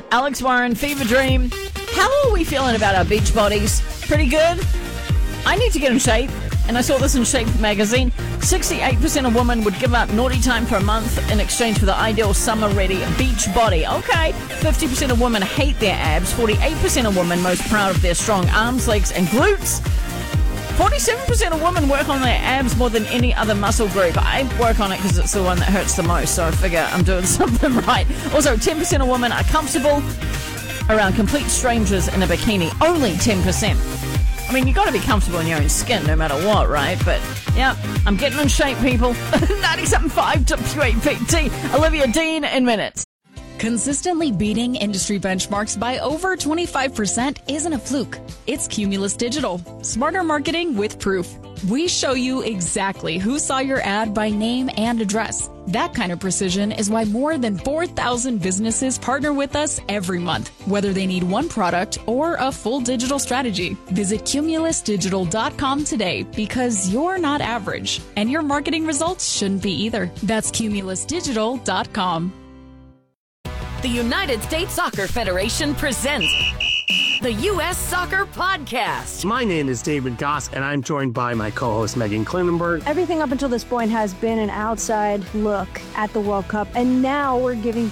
Alex Warren, Fever Dream. How are we feeling about our beach bodies? Pretty good? I need to get in shape. And I saw this in Shape magazine. 68% of women would give up naughty time for a month in exchange for the ideal summer-ready beach body. Okay. 50% of women hate their abs. 48% of women most proud of their strong arms, legs, and glutes. 47% of women work on their abs more than any other muscle group. I work on it because it's the one that hurts the most, so I figure I'm doing something right. Also, 10% of women are comfortable around complete strangers in a bikini. Only 10%. I mean, you got to be comfortable in your own skin no matter what, right? But, yeah, I'm getting in shape, people. 97.5 WAPT. Olivia Dean in minutes. Consistently beating industry benchmarks by over 25% isn't a fluke. It's Cumulus Digital. Smarter marketing with proof. We show you exactly who saw your ad by name and address. That kind of precision is why more than 4,000 businesses partner with us every month, whether they need one product or a full digital strategy. Visit cumulusdigital.com today because you're not average, and your marketing results shouldn't be either. That's cumulusdigital.com. The United States Soccer Federation presents the U.S. Soccer Podcast. My name is David Goss, and I'm joined by my co-host Megan Klinenberg. Everything up until this point has been an outside look at the World Cup, and now we're giving